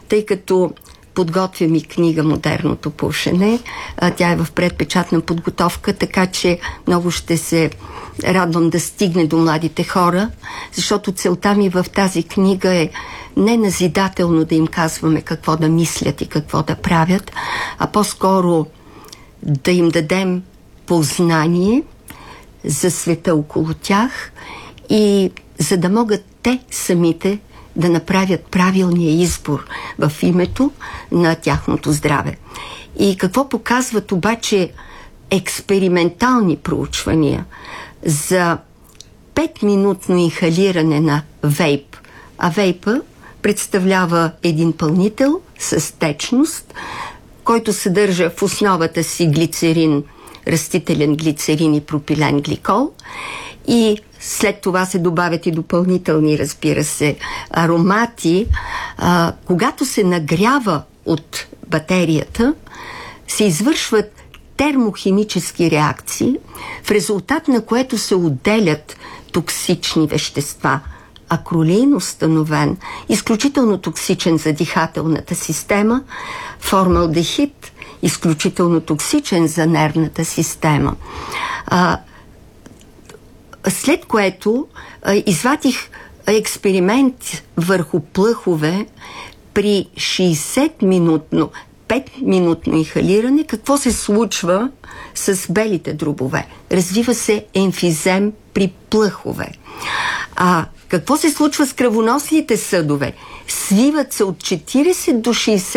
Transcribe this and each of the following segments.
тъй като подготвям и книга "Модерното пушене". Тя е в предпечатна подготовка, така че много ще се радвам да стигне до младите хора, защото целта ми в тази книга е не назидателно да им казваме какво да мислят и какво да правят, а по-скоро да им дадем познание за света около тях и за да могат те самите да направят правилния избор в името на тяхното здраве. И какво показват обаче експериментални проучвания за 5-минутно инхалиране на вейп? А вейпа представлява един пълнител с течност, който съдържа в основата си глицерин, растителен глицерин и пропилен гликол, и след това се добавят и допълнителни, разбира се, аромати. Когато се нагрява от батерията, се извършват термохимически реакции, в резултат на което се отделят токсични вещества. Акролеин, установен, изключително токсичен за дихателната система, формалдехид, изключително токсичен за нервната система. След което извадих експеримент върху плъхове при 60-минутно, 5-минутно инхалиране. Какво се случва с белите дробове? Развива се емфизем при плъхове. Какво се случва с кръвоносните съдове? Свиват се от 40 до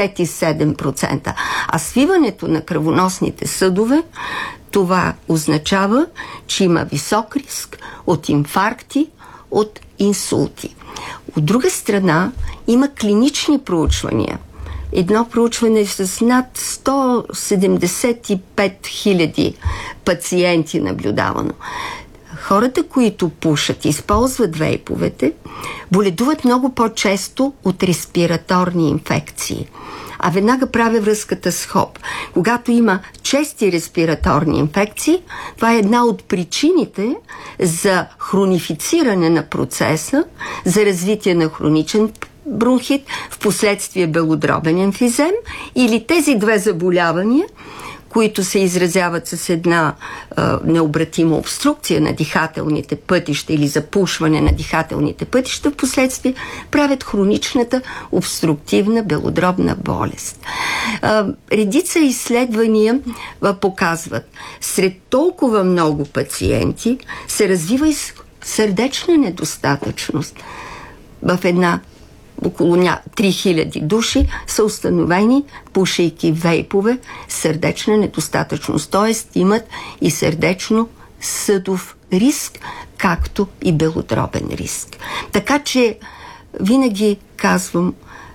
67%. А свиването на кръвоносните съдове, това означава, че има висок риск от инфаркти, от инсулти. От друга страна, има клинични проучвания. Едно проучване с над 175 000 пациенти наблюдавано. Хората, които пушат и използват вейповете, боледуват много по-често от респираторни инфекции. А веднага правя връзката с ХОП. Когато има чести респираторни инфекции, това е една от причините за хронифициране на процеса, за развитие на хроничен бронхит, в последствие белодробен емфизем, или тези две заболявания, които се изразяват с една необратима обструкция на дихателните пътища или запушване на дихателните пътища, в последствие правят хроничната обструктивна белодробна болест. Редица изследвания показват, сред толкова много пациенти се развива и сърдечна недостатъчност. В една около 3000 души са установени, пушейки вейпове, сърдечна недостатъчност, т.е. имат и сърдечно-съдов риск, както и белодробен риск. Така че винаги казвам,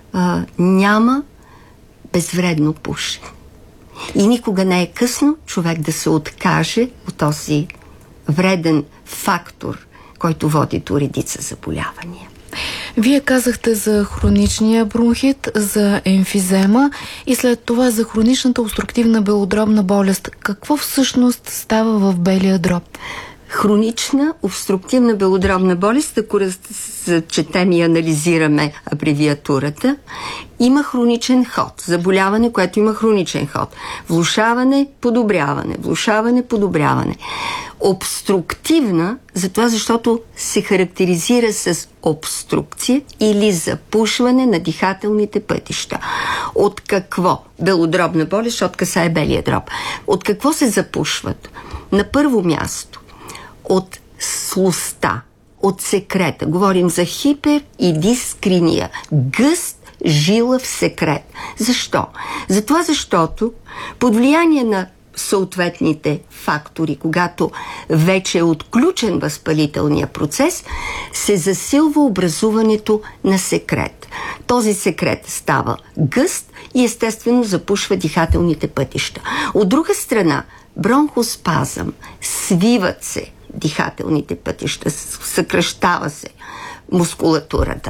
няма безвредно пушене. И никога не е късно човек да се откаже от този вреден фактор, който води до редица заболявания. Вие казахте за хроничния бронхит, за емфизема и след това за хроничната обструктивна белодробна болест. Какво всъщност става в белия дроб? Хронична обструктивна белодробна болест, ако четем и анализираме абревиатурата, има хроничен ход. Заболяване, което има хроничен ход. Влошаване, подобряване. Влошаване, подобряване. Обструктивна, затова защото се характеризира с обструкция или запушване на дихателните пътища. От какво? Белодробна болест, защото касае белия дроб. От какво се запушват? На първо място от слуста, от секрета. Говорим за хипер и дискриния. Гъст жилав секрет. Защо? Затова, защото под влияние на съответните фактори, когато вече е отключен възпалителния процес, се засилва образуването на секрет. Този секрет става гъст и естествено запушва дихателните пътища. От друга страна, бронхоспазъм, свиват се дихателните пътища, съкращава се мускулатурата.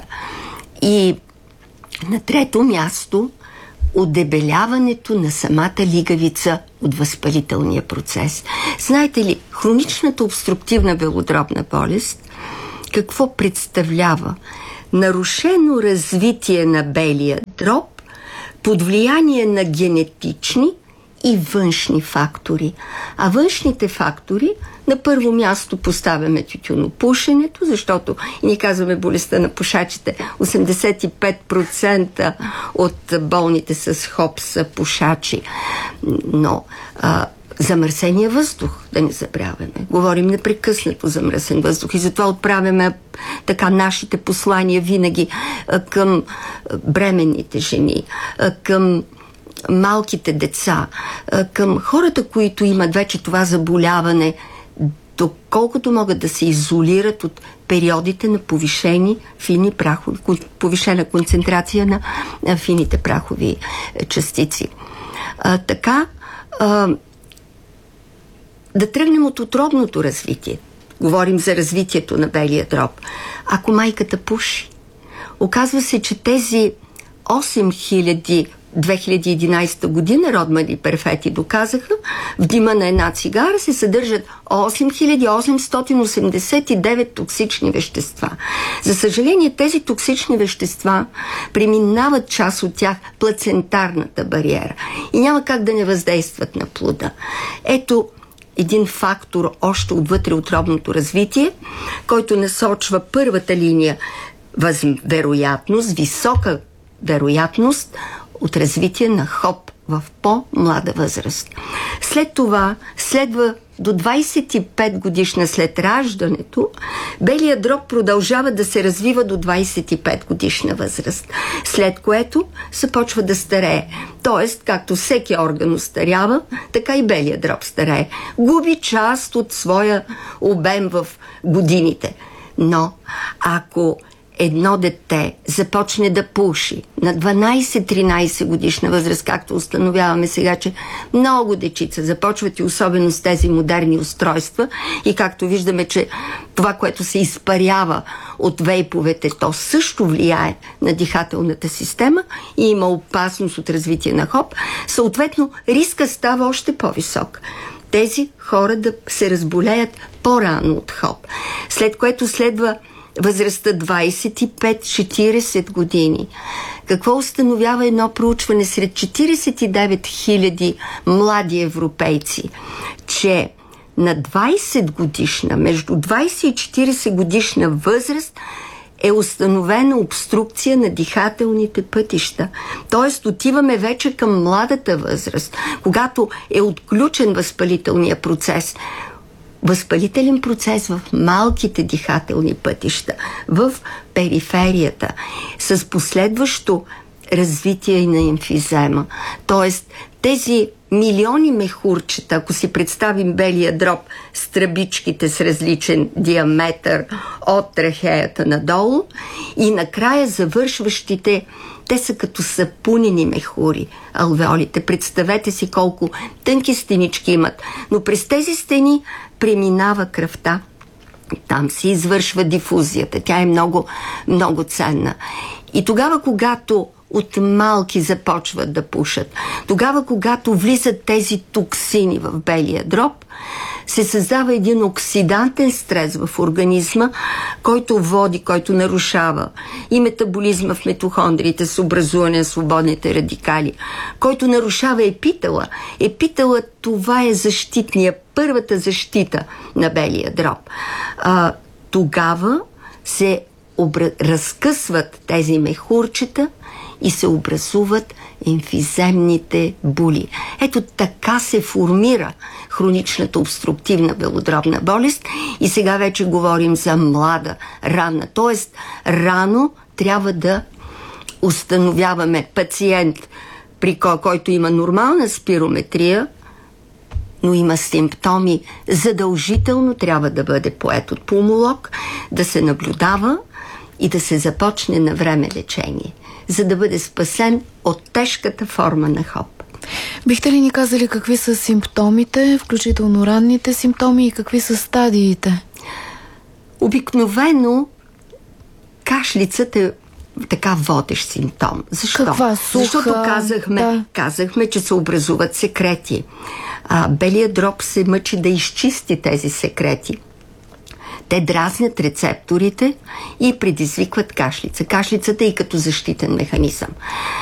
И на трето място, отдебеляването на самата лигавица от възпалителния процес. Знаете ли, хроничната обструктивна белодробна болест какво представлява? Нарушено развитие на белия дроб под влияние на генетични и външни фактори. А външните фактори, на първо място поставяме тютюнопушенето, защото ни казваме болестта на пушачите. 85% от болните с ХОП са пушачи. Но замърсения въздух, да не забравяме. Говорим непрекъснато за мръсен въздух и затова отправяме така нашите послания винаги към бременните жени, към малките деца, към хората, които имат вече това заболяване, доколкото могат да се изолират от периодите на повишени фини прахови, повишена концентрация на фините прахови частици. Да тръгнем от утробното развитие. Говорим за развитието на белия дроб. Ако майката пуши, оказва се, че тези 8000 2011 година Родман и Перфети доказаха, в дима на една цигара се съдържат 8889 токсични вещества. За съжаление, тези токсични вещества преминават част от тях плацентарната бариера и няма как да не въздействат на плода. Ето един фактор още отвътре утробното развитие, който насочва първата линия вероятност, висока вероятност от развитие на ХОП в по-млада възраст. След това следва до 25 годишна след раждането, белият дроб продължава да се развива до 25 годишна възраст, след което започва да старее. Тоест, както всеки орган остарява, така и белият дроб старее. Губи част от своя обем в годините. Но ако едно дете започне да пуши на 12-13 годишна възраст, както установяваме сега, че много дечица започват и особено с тези модерни устройства и както виждаме, че това, което се изпарява от вейповете, то също влияе на дихателната система и има опасност от развитие на ХОП, съответно риска става още по-висок. Тези хора да се разболеят по-рано от ХОП, след което следва възрастта 25-40 години. Какво установява едно проучване сред 49 000 млади европейци? Че на 20 годишна, между 20 и 40 годишна възраст е установена обструкция на дихателните пътища. Тоест отиваме вече към младата възраст, когато е отключен възпалителния процес. Възпалителен процес в малките дихателни пътища, в периферията, с последващо развитие и на емфизема. Тоест, тези милиони мехурчета, ако си представим белия дроб с тръбичките с различен диаметър от трахеята надолу и накрая завършващите, те са като сапунени мехури, алвеолите. Представете си колко тънки стенички имат. Но през тези стени преминава кръвта. Там се извършва дифузията. Тя е много, много ценна. И тогава, когато от малки започват да пушат, тогава, когато влизат тези токсини в белия дроб, се създава един оксидантен стрес в организма, който води, който нарушава и метаболизма в митохондриите с образуване на свободните радикали, който нарушава епитела. Епителът, това е първата защита на белия дроб. Тогава се разкъсват тези мехурчета и се образуват емфиземните були. Ето така се формира хроничната обструктивна белодробна болест и сега вече говорим за млада, ранна. Тоест, рано трябва да установяваме пациент, при който има нормална спирометрия, но има симптоми, задължително трябва да бъде поет от пулмолог, да се наблюдава и да се започне на време лечение, за да бъде спасен от тежката форма на ХОП. Бихте ли ни казали какви са симптомите, включително ранните симптоми и какви са стадиите? Обикновено кашлицата е така водещ симптом. Защо? Каква? Суха? Защото казахме, че се образуват секрети. Белият дроб се мъчи да изчисти тези секрети. Те дразнят рецепторите и предизвикват кашлица. Кашлицата е и като защитен механизъм.